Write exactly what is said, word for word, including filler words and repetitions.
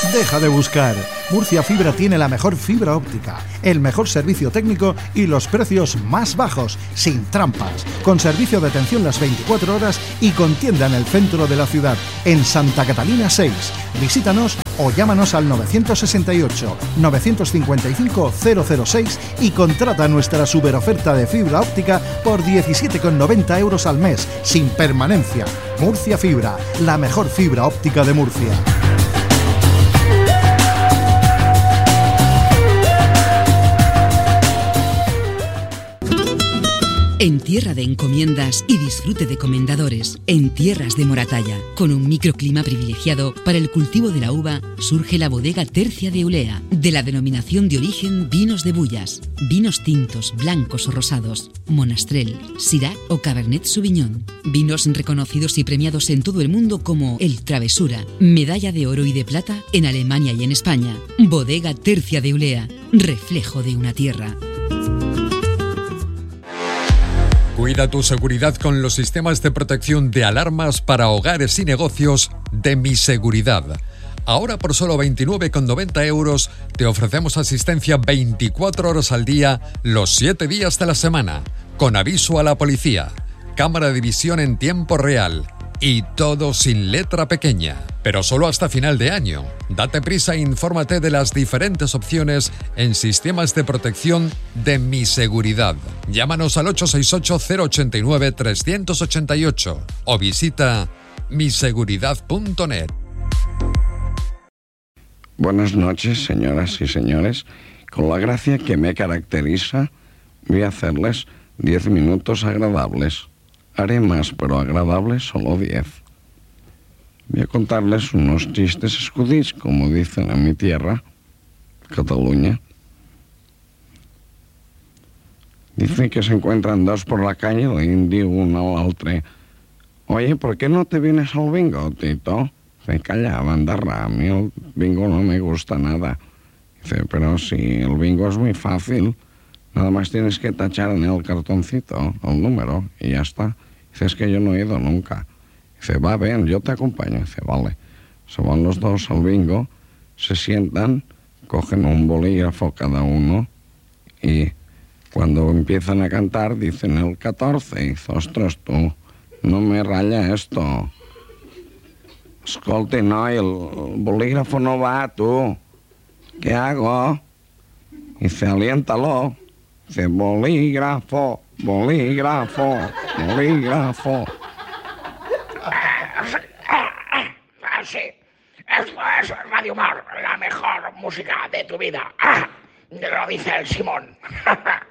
Deja de buscar. Murcia Fibra tiene la mejor fibra óptica, el mejor servicio técnico y los precios más bajos, sin trampas, con servicio de atención las veinticuatro horas y con tienda en el centro de la ciudad, en Santa Catalina seis. Visítanos o llámanos al nueve seis ocho, nueve cinco cinco, cero cero seis y contrata nuestra superoferta de fibra óptica por diecisiete con noventa euros al mes, sin permanencia. Murcia Fibra, la mejor fibra óptica de Murcia. En tierra de encomiendas y disfrute de comendadores, en tierras de Moratalla, con un microclima privilegiado para el cultivo de la uva, surge la bodega Tercia de Eulea, de la denominación de origen Vinos de Bullas, vinos tintos, blancos o rosados, Monastrell, Syrah o Cabernet Sauvignon, vinos reconocidos y premiados en todo el mundo como el Travesura, medalla de oro y de plata en Alemania y en España. Bodega Tercia de Eulea, reflejo de una tierra. Cuida tu seguridad con los sistemas de protección de alarmas para hogares y negocios de Mi Seguridad. Ahora por solo veintinueve con noventa euros te ofrecemos asistencia veinticuatro horas al día, los siete días de la semana, con aviso a la policía, cámara de visión en tiempo real y todo sin letra pequeña. Pero solo hasta final de año. Date prisa e infórmate de las diferentes opciones en sistemas de protección de Mi Seguridad. Llámanos al ocho seis ocho, cero ocho nueve, tres ocho ocho o visita mi seguridad punto net. Buenas noches, señoras y señores. Con la gracia que me caracteriza, voy a hacerles diez minutos agradables. Haré más, pero agradables solo diez. Voy a contarles unos chistes escudits, como dicen en mi tierra, Cataluña. Dicen que se encuentran dos por la calle, le digo uno al otro: oye, ¿por qué no te vienes al bingo, Tito? Dice: calla, bandarra, a mí el bingo no me gusta nada. Dice: pero si el bingo es muy fácil, nada más tienes que tachar en el cartoncito el número y ya está. Dice: es que yo no he ido nunca. Dice: va bien, yo te acompaño. Dice: vale. Se van los dos al bingo, se sientan, cogen un bolígrafo cada uno y cuando empiezan a cantar dicen el catorce. Y dice: ostras, tú, no me raya esto. Escolta, no, el bolígrafo no va, tú. ¿Qué hago? Dice: aliéntalo. Dice: bolígrafo, bolígrafo, bolígrafo. Sí, esto es Radio Mar, la mejor música de tu vida. Lo dice el Simón.